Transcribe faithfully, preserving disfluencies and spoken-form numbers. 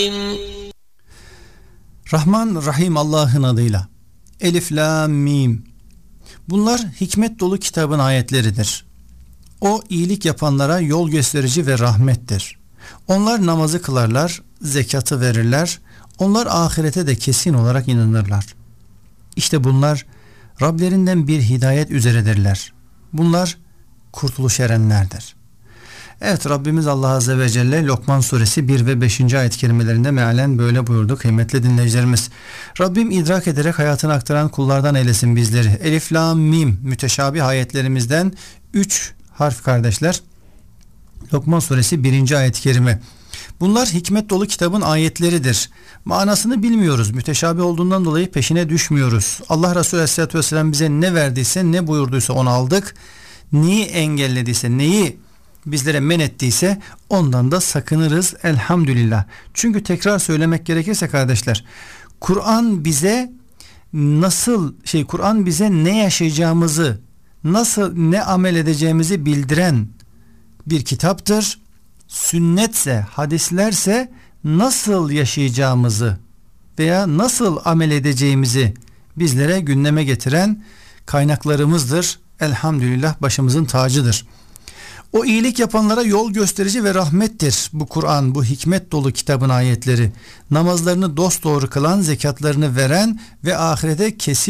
Rahman Rahim Allah'ın adıyla. Elif Lam Mim. Bunlar hikmet dolu kitabın ayetleridir. O iyilik yapanlara yol gösterici ve rahmettir. Onlar namazı kılarlar, zekatı verirler. Onlar ahirete de kesin olarak inanırlar. İşte bunlar Rablerinden bir hidayet üzeredirler. Bunlar kurtuluş erenlerdir. Evet, Rabbimiz Allah Azze ve Celle Lokman suresi bir ve beşinci ayet kelimelerinde mealen böyle buyurdu kıymetli dinleyicilerimiz. Rabbim idrak ederek hayatını aktaran kullardan eylesin bizleri. Elif Lam Mim müteşabih ayetlerimizden üç harf kardeşler. Lokman suresi birinci ayet-i kerime. Bunlar hikmet dolu kitabın ayetleridir. Manasını bilmiyoruz. Müteşabih olduğundan dolayı peşine düşmüyoruz. Allah Resulü Aleyhisselatü Vesselam bize ne verdiyse, ne buyurduysa onu aldık. Neyi engellediyse, neyi bizlere men ettiyse ondan da sakınırız elhamdülillah. Çünkü tekrar söylemek gerekirse kardeşler, Kur'an bize nasıl şey Kur'an bize ne yaşayacağımızı, nasıl ne amel edeceğimizi bildiren bir kitaptır. Sünnetse, hadislerse nasıl yaşayacağımızı veya nasıl amel edeceğimizi bizlere gündeme getiren kaynaklarımızdır. Elhamdülillah başımızın tacıdır. O iyilik yapanlara yol gösterici ve rahmettir bu Kur'an, bu hikmet dolu kitabın ayetleri. Namazlarını dosdoğru kılan, zekatlarını veren ve ahirete kesin